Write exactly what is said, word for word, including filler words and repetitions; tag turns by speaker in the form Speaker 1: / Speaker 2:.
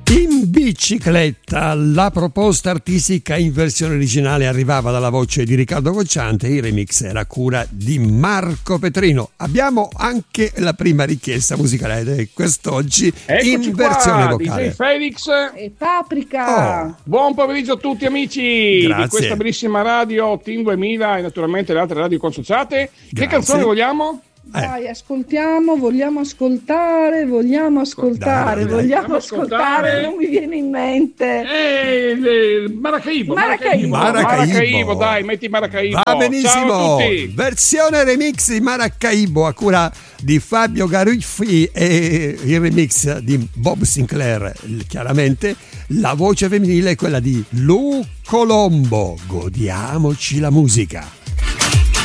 Speaker 1: In bicicletta, la proposta artistica in versione originale arrivava dalla voce di Riccardo Cocciante, il remix era a cura di Marco Petrino. Abbiamo anche la prima richiesta musicale quest'oggi. Eccoci in versione
Speaker 2: qua,
Speaker 1: vocale.
Speaker 2: D J Felix
Speaker 3: e Paprika.
Speaker 1: Oh.
Speaker 2: Buon pomeriggio a tutti amici.
Speaker 1: Grazie.
Speaker 2: Di questa bellissima radio Team duemila e naturalmente le altre radio consociate. Che
Speaker 1: Grazie.
Speaker 2: canzone vogliamo?
Speaker 3: Dai, ascoltiamo, vogliamo ascoltare, vogliamo ascoltare,
Speaker 1: Dai, dai,
Speaker 3: vogliamo
Speaker 2: dai.
Speaker 3: ascoltare,
Speaker 2: ascoltare.
Speaker 3: non mi viene in mente.
Speaker 2: Eh, eh, Maracaibo,
Speaker 3: Maracaibo.
Speaker 1: Maracaibo.
Speaker 2: Maracaibo, dai, metti Maracaibo.
Speaker 1: Va benissimo.
Speaker 2: Ciao a tutti.
Speaker 1: Versione remix di Maracaibo a cura di Fabio Garuffi e il remix di Bob Sinclair. Chiaramente la voce femminile è quella di Lu Colombo. Godiamoci la musica.